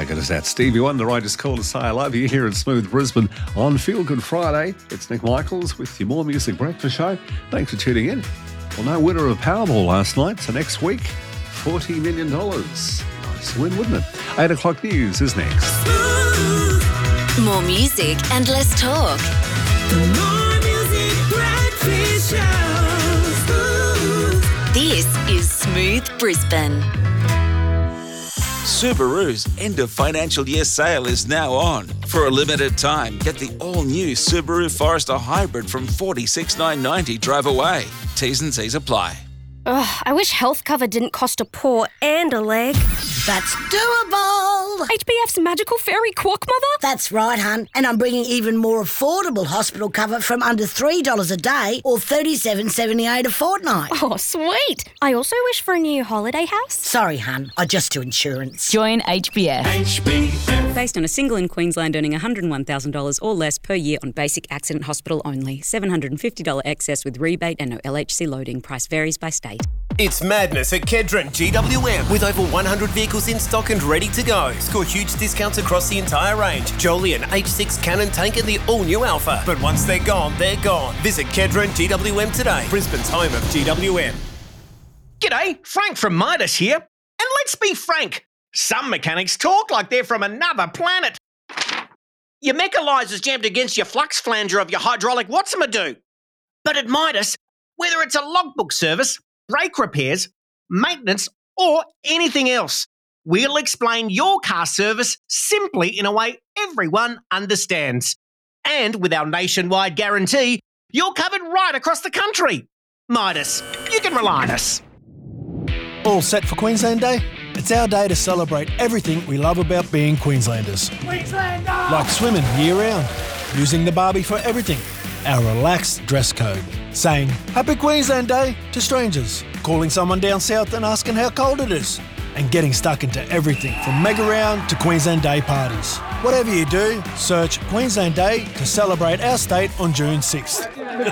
How good is that? Stevie Wonder, I just called to say I love you here in Smooth Brisbane on Feel Good Friday. It's Nick Michaels with your More Music Breakfast Show. Thanks for tuning in. Well, no winner of Powerball last night, so next week, $40 million. Nice win, wouldn't it? 8 o'clock news is next. More music and less talk. More Music Breakfast Show. This is Smooth Brisbane. Subaru's end of financial year sale is now on. For a limited time, get the all-new Subaru Forester Hybrid from $46,990 drive away. T's and C's apply. Ugh, I wish health cover didn't cost a paw and a leg. That's doable. HBF's magical fairy quack mother? That's right, hun. And I'm bringing even more affordable hospital cover from under $3 a day or $37.78 a fortnight. Oh, sweet. I also wish for a new holiday house. Sorry, hun. I just do insurance. Join HBF. HBF. Based on a single in Queensland earning $101,000 or less per year on basic accident hospital only. $750 excess with rebate and no LHC loading. Price varies by state. It's madness at Kedron GWM with over 100 vehicles in stock and ready to go. Score huge discounts across the entire range. Joliet, H6 Cannon Tank and the all-new Alpha. But once they're gone, they're gone. Visit Kedron GWM today, Brisbane's home of GWM. G'day, Frank from Midas here. And let's be frank, some mechanics talk like they're from another planet. Your mechanizer's jammed against your flux flanger of your hydraulic what's-a-do. But at Midas, whether it's a logbook service, brake repairs, maintenance, or anything else, we'll explain your car service simply in a way everyone understands. And with our nationwide guarantee, you're covered right across the country. Midas, you can rely on us. All set for Queensland Day? It's our day to celebrate everything we love about being Queenslanders. Queenslander! Like swimming year-round, using the Barbie for everything, our relaxed dress code, saying Happy Queensland Day to strangers, calling someone down south and asking how cold it is, and getting stuck into everything from Mega Round to Queensland Day parties. Whatever you do, search Queensland Day to celebrate our state on June 6th.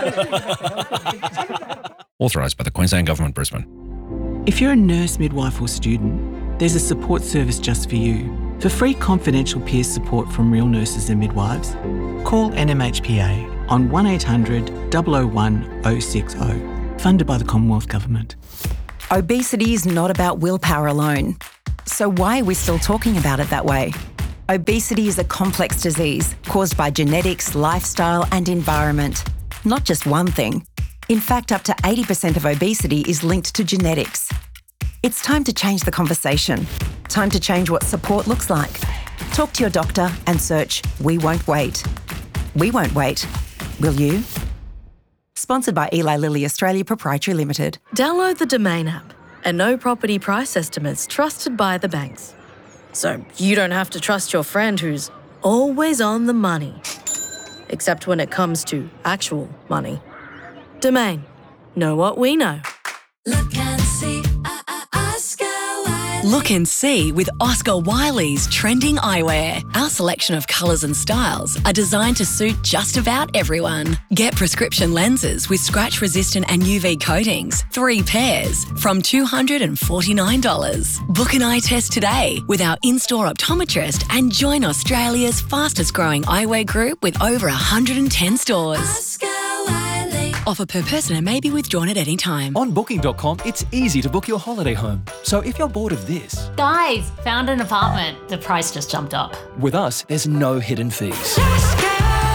Authorised by the Queensland Government, Brisbane. If you're a nurse, midwife or student, there's a support service just for you. For free confidential peer support from real nurses and midwives, call NMHPA on 1800 001 060, funded by the Commonwealth Government. Obesity is not about willpower alone. So why are we still talking about it that way? Obesity is a complex disease caused by genetics, lifestyle and environment. Not just one thing. In fact, up to 80% of obesity is linked to genetics. It's time to change the conversation. Time to change what support looks like. Talk to your doctor and search We Won't Wait. We won't wait. Will you? Sponsored by Eli Lilly Australia Proprietary Limited. Download the Domain app and know property price estimates trusted by the banks. So you don't have to trust your friend who's always on the money. Except when it comes to actual money. Domain. Know what we know. Look and see, Oscar Wiley. Look and see with Oscar Wiley's trending eyewear. Our selection of colours and styles are designed to suit just about everyone. Get prescription lenses with scratch-resistant and UV coatings, 3 pairs, from $249. Book an eye test today with our in-store optometrist and join Australia's fastest-growing eyewear group with over 110 stores. Oscar Wiley. Offer per person and may be withdrawn at any time. On Booking.com, it's easy to book your holiday home. So if you're bored of this... Guys, found an apartment. The price just jumped up. With us, there's no hidden fees. Let's go.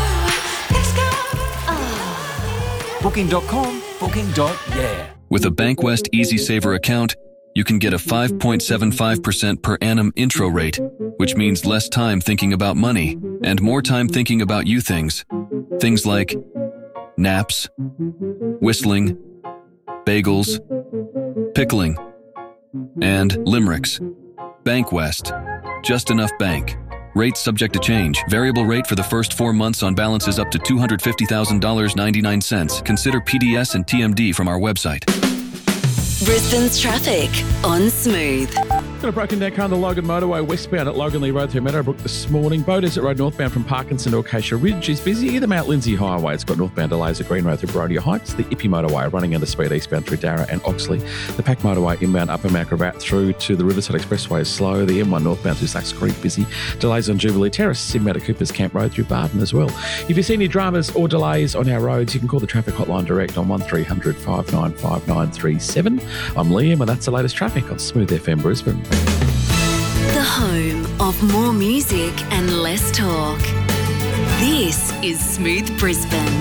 Booking.com, booking.yeah. With a Bankwest EasySaver account, you can get a 5.75% per annum intro rate, which means less time thinking about money and more time thinking about you things. Things like naps, whistling, bagels, pickling, and limericks. Bankwest. Just enough bank. Rates subject to change. Variable rate for the first 4 months on balances up to $250,000.99. Consider PDS and TMD from our website. Brisbane's traffic on Smooth. Got a broken down car on the Logan Motorway westbound at Logan Lee Road through Meadowbrook this morning. Bow Desert Road northbound from Parkinson to Acacia Ridge is busy. Either Mount Lindsay Highway, it's got northbound delays at Green Road through Barodia Heights. The Ippy Motorway running under speed eastbound through Darra and Oxley. The Pack Motorway inbound Upper Mount Gravatt through to the Riverside Expressway is slow. The M1 northbound through Sacks Creek busy. Delays on Jubilee Terrace inbound at Coopers Camp Road through Barton as well. If you see any dramas or delays on our roads, you can call the traffic hotline direct on 1300 595937. I'm Liam and that's the latest traffic on Smooth FM Brisbane. The home of more music and less talk. This is Smooth Brisbane.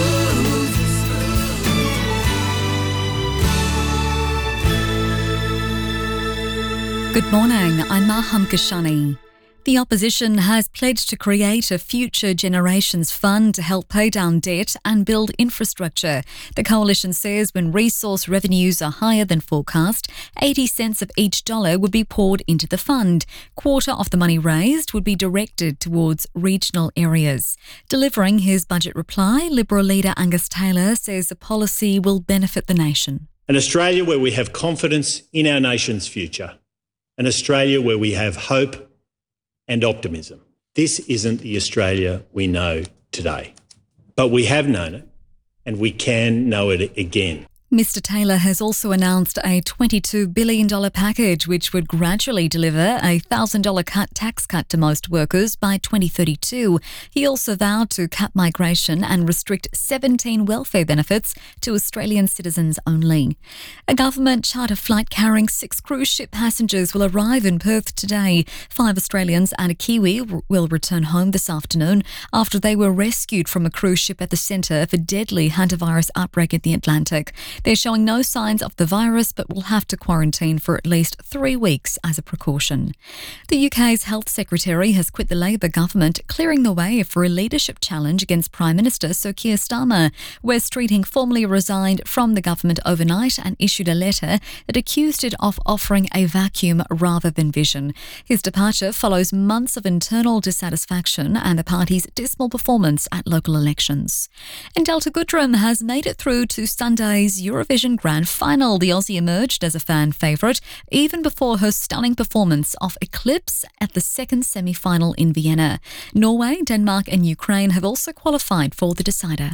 Good morning, I'm Maham Kashani. The opposition has pledged to create a Future Generations Fund to help pay down debt and build infrastructure. The coalition says when resource revenues are higher than forecast, 80 cents of each dollar would be poured into the fund. Quarter of the money raised would be directed towards regional areas. Delivering his budget reply, Liberal leader Angus Taylor says the policy will benefit the nation. An Australia where we have confidence in our nation's future. An Australia where we have hope and optimism. This isn't the Australia we know today, but we have known it and we can know it again. Mr Taylor has also announced a $22 billion package which would gradually deliver a $1,000 tax cut to most workers by 2032. He also vowed to cap migration and restrict 17 welfare benefits to Australian citizens only. A government charter flight carrying 6 cruise ship passengers will arrive in Perth today. 5 Australians and a Kiwi will return home this afternoon after they were rescued from a cruise ship at the centre of a deadly hantavirus outbreak in the Atlantic. They're showing no signs of the virus but will have to quarantine for at least 3 weeks as a precaution. The UK's Health Secretary has quit the Labor government, clearing the way for a leadership challenge against Prime Minister Sir Keir Starmer. Wes Streeting formally resigned from the government overnight and issued a letter that accused it of offering a vacuum rather than vision. His departure follows months of internal dissatisfaction and the party's dismal performance at local elections. And Delta Goodrem has made it through to Sunday's Eurovision Grand Final. The Aussie emerged as a fan favourite even before her stunning performance of Eclipse at the second semi-final in Vienna. Norway, Denmark and Ukraine have also qualified for the decider.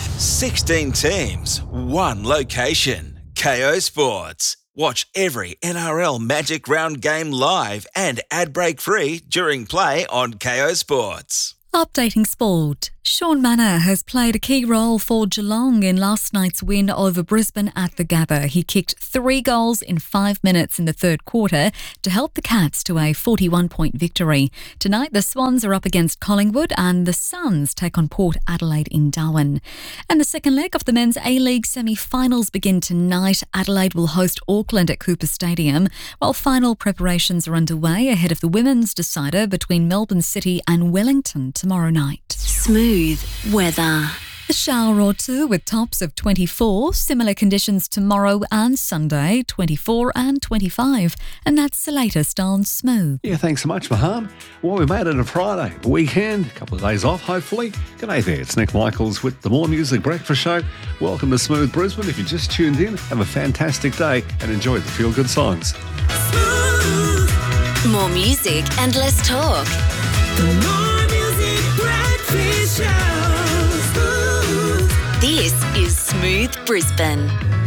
16 teams, 1 location. KO Sports. Watch every NRL Magic Round game live and ad break free during play on KO Sports. Updating sport. Sean Manor has played a key role for Geelong in last night's win over Brisbane at the Gabba. He kicked 3 goals in 5 minutes in the third quarter to help the Cats to a 41-point victory. Tonight, the Swans are up against Collingwood and the Suns take on Port Adelaide in Darwin. And the second leg of the men's A-League semi-finals begin tonight. Adelaide will host Auckland at Cooper Stadium, while final preparations are underway ahead of the women's decider between Melbourne City and Wellington tomorrow night. Smooth weather. A shower or two with tops of 24. Similar conditions tomorrow and Sunday, 24 and 25. And that's the latest on Smooth. Yeah, thanks so much, Maham. Well, we made it a Friday, a weekend, a couple of days off, hopefully. G'day there, it's Nick Michaels with the More Music Breakfast Show. Welcome to Smooth Brisbane. If you just tuned in, have a fantastic day and enjoy the feel-good songs. More music and less talk. This is Smooth Brisbane.